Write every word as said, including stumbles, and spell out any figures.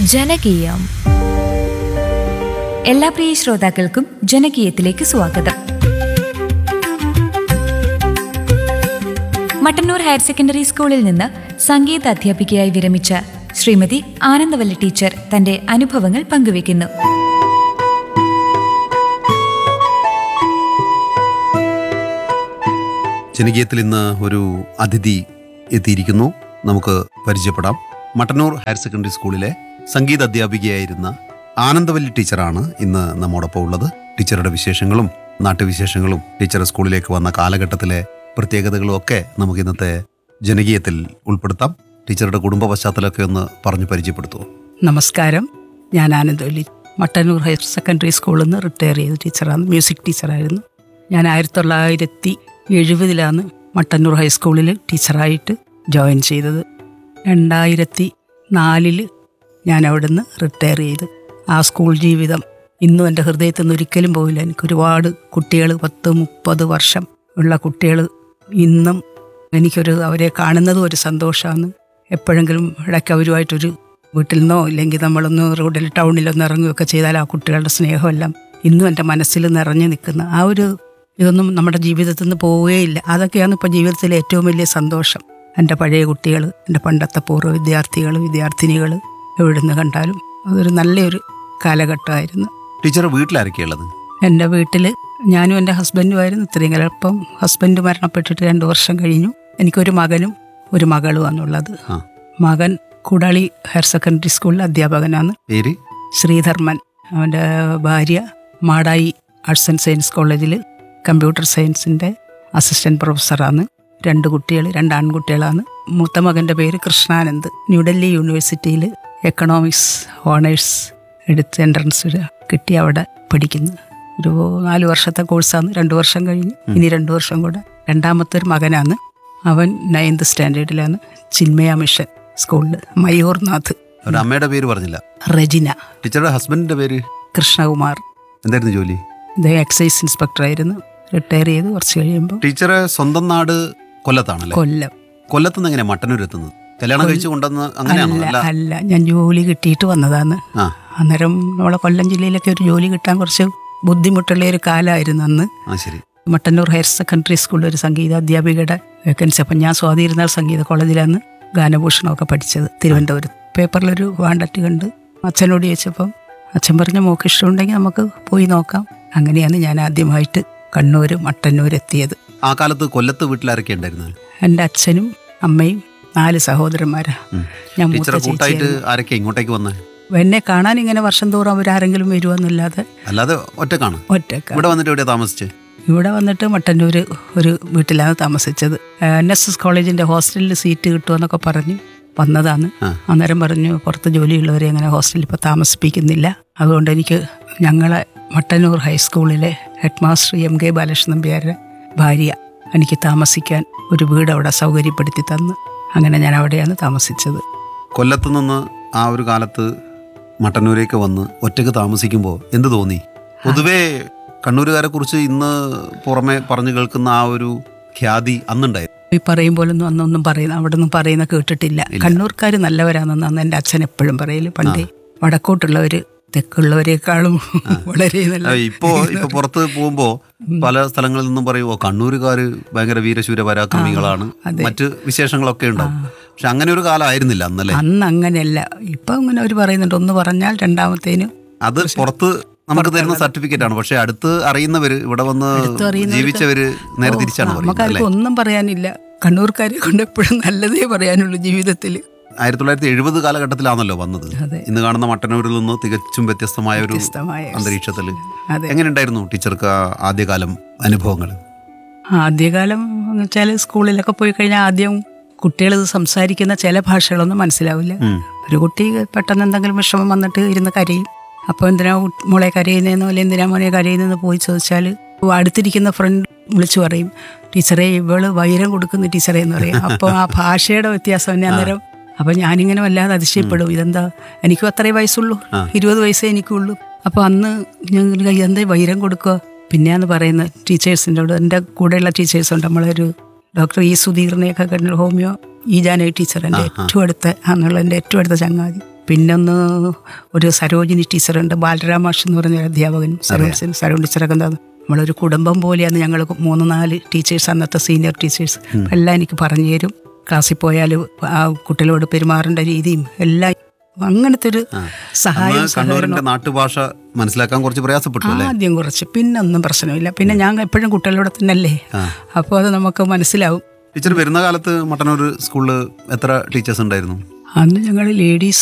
ജനകീയം. എല്ലാ പ്രിയ ശ്രോതാക്കൾക്കും ജനകീയത്തിലേക്ക് സ്വാഗതം. മട്ടന്നൂർ ഹയർ സെക്കൻഡറി സ്കൂളിൽ നിന്ന് സംഗീത അധ്യാപികയായി വിരമിച്ച ശ്രീമതി ആനന്ദവല്ലി ടീച്ചർ തന്റെ അനുഭവങ്ങൾ പങ്കുവയ്ക്കുന്നു. ജനകീയത്തിൽ ഇന്ന് ഒരു അതിഥി എത്തിയിരിക്കുന്നു. നമുക്ക് പരിചയപ്പെടാം. മട്ടന്നൂർ ഹയർ സെക്കൻഡറി സ്കൂളിലെ സംഗീത അധ്യാപികയായിരുന്ന ആനന്ദവല്ലി ടീച്ചറാണ് ഇന്ന് നമ്മോടൊപ്പം ഉള്ളത്. ടീച്ചറുടെ വിശേഷങ്ങളും നാട്ടുവിശേഷങ്ങളും ടീച്ചർ സ്കൂളിലേക്ക് വന്ന കാലഘട്ടത്തിലെ പ്രത്യേകതകളും ഒക്കെ നമുക്ക് ഇന്നത്തെ ജനകീയത്തിൽ ഉൾപ്പെടുത്താം. ടീച്ചറുടെ കുടുംബ പശ്ചാത്തലമൊക്കെ ഒന്ന് പറഞ്ഞു പരിചയപ്പെടുത്തുമോ? നമസ്കാരം, ഞാൻ ആനന്ദവല്ലി. മട്ടന്നൂർ ഹയർ സെക്കൻഡറി സ്കൂളിൽ നിന്ന് റിട്ടയർ ചെയ്ത ടീച്ചറാണ്. മ്യൂസിക് ടീച്ചറായിരുന്നു. ഞാൻ ആയിരത്തി തൊള്ളായിരത്തി എഴുപതിലാണ് മട്ടന്നൂർ ഹൈസ്കൂളിൽ ടീച്ചറായിട്ട് ജോയിൻ ചെയ്തത്. രണ്ടായിരത്തി നാലില് ഞാൻ അവിടെ നിന്ന് റിട്ടയർ ചെയ്ത്. ആ സ്കൂൾ ജീവിതം ഇന്നും എൻ്റെ ഹൃദയത്തിൽ നിന്ന് ഒരിക്കലും പോയില്ല. എനിക്ക് ഒരുപാട് കുട്ടികൾ, പത്ത് മുപ്പത് വർഷം ഉള്ള കുട്ടികൾ ഇന്നും എനിക്കൊരു അവരെ കാണുന്നതും ഒരു സന്തോഷമാണ്. എപ്പോഴെങ്കിലും ഇടയ്ക്ക് അവരുമായിട്ടൊരു വീട്ടിൽ നിന്നോ ഇല്ലെങ്കിൽ നമ്മളൊന്ന് റോഡിൽ ടൗണിലൊന്ന് ഇറങ്ങുകയൊക്കെ ചെയ്താൽ ആ കുട്ടികളുടെ സ്നേഹമെല്ലാം ഇന്നും എൻ്റെ മനസ്സിൽ നിറഞ്ഞു നിൽക്കുന്ന ആ ഒരു ഇതൊന്നും നമ്മുടെ ജീവിതത്തിൽ നിന്ന് പോവുകയില്ല. അതൊക്കെയാണ് ഇപ്പോൾ ജീവിതത്തിലെ ഏറ്റവും വലിയ സന്തോഷം. എൻ്റെ പഴയ കുട്ടികൾ, എൻ്റെ പണ്ടത്തെ പൂർവ്വ വിദ്യാർത്ഥികൾ, വിദ്യാർത്ഥിനികൾ എവിടുന്ന് കണ്ടാലും അതൊരു നല്ലൊരു കാലഘട്ടമായിരുന്നു. ടീച്ചർ വീട്ടിലാരൊക്കെയുള്ളത്? എൻ്റെ വീട്ടിൽ ഞാനും എൻ്റെ ഹസ്ബൻഡുമായിരുന്നു ഇത്രയും കാലം. ഇപ്പം ഹസ്ബൻഡ് മരണപ്പെട്ടിട്ട് രണ്ട് വർഷം കഴിഞ്ഞു. എനിക്കൊരു മകനും ഒരു മകളുമാണുള്ളത്. മകൻ കൂടാളി ഹയർ സെക്കൻഡറി സ്കൂളിൽ അധ്യാപകനാണ്. പേര് ശ്രീധർമ്മൻ. അവൻ്റെ ഭാര്യ മാടായി ആർട്സ് ആൻഡ് സയൻസ് കോളേജിൽ കമ്പ്യൂട്ടർ സയൻസിൻ്റെ അസിസ്റ്റൻറ്റ് പ്രൊഫസറാണ്. രണ്ട് കുട്ടികൾ, രണ്ട് ആൺകുട്ടികളാണ്. മൂത്ത മകൻ്റെ പേര് കൃഷ്ണാനന്ദ്. ന്യൂഡൽഹി യൂണിവേഴ്സിറ്റിയിൽ എക്കണോമിക്സ് ഓണേഴ്സ് എടുത്ത് എൻട്രൻസ് കിട്ടി അവിടെ പഠിക്കുന്നു. ഒരു നാല് വർഷത്തെ കോഴ്സാണ്. രണ്ട് വർഷം കഴിഞ്ഞ് ഇനി രണ്ട് വർഷം കൂടെ. രണ്ടാമത്തെ ഒരു മകനാണ്. അവൻ നയൻത് സ്റ്റാൻഡേർഡിലാണ്. ചിന്മയ മിഷൻ സ്കൂളിൽ മയൂർനാഥ്. അമ്മയുടെ പേര് പറഞ്ഞില്ല. റെജിന. ടീച്ചറുടെ ഹസ്ബൻഡിന്റെ പേര് കൃഷ്ണകുമാർ. എന്തായിരുന്നു ജോലി? അദ്ദേഹം എക്സൈസ് ഇൻസ്പെക്ടറായിരുന്നു. റിട്ടയർ ചെയ്ത് കുറച്ച് കഴിയുമ്പോൾ. ടീച്ചറെ സ്വന്തം നാട് കൊല്ലത്താണല്ലേ? കൊല്ലം. കൊല്ലത്തുനിന്ന് എങ്ങനെ മട്ടന്നൂർ എത്തുന്നത്? കല്യാണം കഴിച്ച് കൊണ്ടുവന്ന് അങ്ങനെയാണോ? അല്ല, ഞാൻ ജോലി കിട്ടിയിട്ട് വന്നതാണ്. അന്നേരം നമ്മളെ കൊല്ലം ജില്ലയിലൊക്കെ ഒരു ജോലി കിട്ടാൻ കുറച്ച് ബുദ്ധിമുട്ടുള്ള ഒരു കാലമായിരുന്നു അന്ന്. മട്ടന്നൂർ ഹയർ സെക്കൻഡറി സ്കൂളിൽ ഒരു സംഗീത അധ്യാപികയുടെ വേക്കൻസി. അപ്പം ഞാൻ സ്വാതിരുന്നാൾ സംഗീത കോളേജിലാണ് ഗാനഭൂഷണമൊക്കെ പഠിച്ചത്, തിരുവനന്തപുരത്ത്. പേപ്പറിലൊരു വാണ്ടറ്റ് കണ്ട് അച്ഛനോട് ചോദിച്ചപ്പം അച്ഛൻ പറഞ്ഞ മോക്ക് ഇഷ്ടമുണ്ടെങ്കിൽ നമുക്ക് പോയി നോക്കാം. അങ്ങനെയാണ് ഞാൻ ആദ്യമായിട്ട് കണ്ണൂർ മട്ടന്നൂർ എത്തിയത്. ആ കാലത്ത് കൊല്ലത്ത് വീട്ടിലാരൊക്കെ ഉണ്ടായിരുന്നു? എൻ്റെ അച്ഛനും അമ്മയും നാല് സഹോദരന്മാരാ. ഞാൻ ആരൊക്കെ ഇങ്ങോട്ടേക്ക് വന്നേ? എന്നെ കാണാൻ ഇങ്ങനെ വർഷം തോറും അവരാരെങ്കിലും വരുവാന്നല്ലാതെ. അല്ലാതെ ഒറ്റക്കാണ്? ഒറ്റക്ക. ഇവിടെ വന്നിട്ട് എവിടെയാ താമസിച്ചത്? ഇവിടെ വന്നിട്ട് മട്ടന്നൂർ ഒരു വീട്ടിലാണ് താമസിച്ചത്. എൻ എസ് എസ് കോളേജിന്റെ ഹോസ്റ്റലിൽ സീറ്റ് കിട്ടുമെന്നൊക്കെ പറഞ്ഞു വന്നതാണ്. അന്നേരം പറഞ്ഞു പുറത്ത് ജോലിയുള്ളവരെ അങ്ങനെ ഹോസ്റ്റലിൽ ഇപ്പോൾ താമസിപ്പിക്കുന്നില്ല. അതുകൊണ്ട് എനിക്ക് ഞങ്ങളെ മട്ടന്നൂർ ഹൈസ്കൂളിലെ head master M K Balakrishnan നമ്പ്യാരുടെ ഭാര്യ എനിക്ക് താമസിക്കാൻ ഒരു വീട് അവിടെ സൗകര്യപ്പെടുത്തി തന്നു. അങ്ങനെ ഞാൻ അവിടെയാണ് താമസിച്ചത്. കൊല്ലത്ത് നിന്ന് ആ ഒരു കാലത്ത് മട്ടന്നൂരേക്ക് വന്ന് ഒറ്റയ്ക്ക് താമസിക്കുമ്പോൾ എന്ത് തോന്നി? പൊതുവേ കണ്ണൂരുകാരെ കുറിച്ച് ഇന്ന് പുറമെ പറഞ്ഞു കേൾക്കുന്ന ആ ഒരു ഖ്യാതി അന്നുണ്ടായിരുന്നു. ഈ പറയും പോലൊന്നും അന്നൊന്നും പറയുന്ന അവിടെ ഒന്നും പറയുന്ന കേട്ടിട്ടില്ല. കണ്ണൂർക്കാർ നല്ലവരാണെന്ന് അന്ന് എൻ്റെ അച്ഛൻ എപ്പോഴും പറയല്. പണ്ടേ വടക്കോട്ടുള്ളവര് തെക്കുള്ളവരെക്കാളും വളരെ നല്ല. ഇപ്പോ ഇപ്പൊ പുറത്ത് പോകുമ്പോ പല സ്ഥലങ്ങളിൽ നിന്നും പറയുമോ കണ്ണൂരുകാര് ഭയങ്കര വീരശൂര പരാക്രമികളാണ്, മറ്റ് വിശേഷങ്ങളൊക്കെ ഉണ്ടാവും. പക്ഷെ അങ്ങനെ ഒരു കാലമായിരുന്നില്ല അന്നല്ലേ? അന്ന് അങ്ങനെയല്ല. ഇപ്പൊ അങ്ങനെ അവർ പറയുന്നുണ്ട്, ഒന്ന് പറഞ്ഞാൽ രണ്ടാമത്തേന് അത് പുറത്ത് നമുക്ക് തരുന്ന സർട്ടിഫിക്കറ്റ് ആണ്. പക്ഷെ അടുത്ത് അറിയുന്നവര്, ഇവിടെ വന്ന് ജീവിച്ചവര് നേരെ തിരിച്ചാണ്. നമുക്കാർക്ക് ഒന്നും പറയാനില്ല. കണ്ണൂർക്കാരെ കൊണ്ട് എപ്പോഴും നല്ലതേ പറയാനുള്ളൂ ജീവിതത്തിൽ. ആയിരത്തി തൊള്ളായിരത്തി എഴുപത് കാലഘട്ടത്തിലാണല്ലോ വന്നത്. ഇന്ന് കാണുന്ന മട്ടന്നൂരിൽ നിന്ന് തികച്ചും വ്യത്യസ്തമായ ഒരു അന്തരീക്ഷത്തിൽ. എങ്ങനെയുണ്ടായിരുന്നു ടീച്ചർക്ക് ആദ്യകാലം അനുഭവങ്ങൾ? ആദ്യകാലം എന്ന് വെച്ചാൽ സ്കൂളിലൊക്കെ പോയി കഴിഞ്ഞാൽ ആദ്യം കുട്ടികൾ സംസാരിക്കുന്ന ചില ഭാഷകളൊന്നും മനസ്സിലാവില്ല. ഒരു കുട്ടി പെട്ടെന്ന് എന്തെങ്കിലും വിഷമം വന്നിട്ട് ഇരുന്ന് കരയും. അപ്പോൾ എന്തിനാ മോളെ കരയുന്നതെന്നോ അല്ലെങ്കിൽ എന്തിനാ മോനെ കരയുന്നതെന്ന് പോയി ചോദിച്ചാൽ അടുത്തിരിക്കുന്ന ഫ്രണ്ട് വിളിച്ചു പറയും, ടീച്ചറെ ഇവള് വൈരം കൊടുക്കുന്ന ടീച്ചറെ എന്ന് പറയും. അപ്പോൾ ആ ഭാഷയുടെ വ്യത്യാസം തന്നെ അന്നേരം. അപ്പം ഞാനിങ്ങനെ വല്ലാതെ അതിശയപ്പെടും. ഇതെന്താ, എനിക്കും അത്രേ വയസ്സുള്ളൂ, ഇരുപത് വയസ്സേ എനിക്കുള്ളൂ. അപ്പോൾ അന്ന് ഞങ്ങൾ എന്താ വൈരം കൊടുക്കുക? പിന്നെയാന്ന് പറയുന്നത് ടീച്ചേഴ്സിൻ്റെ അവിടെ. എൻ്റെ കൂടെയുള്ള ടീച്ചേഴ്സുണ്ട്. നമ്മളൊരു ഡോക്ടർ ഇ സുധീറിനെയൊക്കെ കണ്ടു, ഹോമിയോ ഈ ജാനകി ടീച്ചർ എൻ്റെ ഏറ്റവും അടുത്ത ആണെന്നുള്ള എൻ്റെ ഏറ്റവും അടുത്ത ചങ്ങാതി. പിന്നെ ഒന്ന് ഒരു സരോജിനി ടീച്ചറുണ്ട്, ബാലരാമ മാഷ് എന്ന് പറഞ്ഞ അധ്യാപകൻ, സരോജിനി സരോജിനി ടീച്ചറൊക്കെ എന്താ നമ്മളൊരു കുടുംബം പോലെയാണ് ഞങ്ങൾ. മൂന്ന് നാല് ടീച്ചേഴ്സ്, അന്നത്തെ സീനിയർ ടീച്ചേഴ്സ് എല്ലാം എനിക്ക് പറഞ്ഞു തരും. ക്ലാസ്സിൽ പോയാൽ ആ കുട്ടികളോട് പെരുമാറേണ്ട രീതിയും എല്ലാം അങ്ങനത്തെ ഒരു സഹായം കണ്ണൂരിന്റെ നാട്ടുഭാഷ മനസ്സിലാക്കാൻ കുറച്ച് പ്രയാസപ്പെട്ടു അല്ലേ? ആദ്യം കുറച്ച്, പിന്നെ ഒന്നും പ്രശ്നമില്ല. പിന്നെ ഞാൻ എപ്പോഴും കുട്ടികളോട് തന്നെ അല്ലേ, അപ്പോൾ അത് നമുക്ക് മനസ്സിലാവും. ടീച്ചർ വരുന്ന കാലത്ത് മട്ടന്നൂർ സ്കൂളിൽ എത്ര ടീച്ചേഴ്സ് ഉണ്ടായിരുന്നു? അന്ന് ഞങ്ങൾ ലേഡീസ്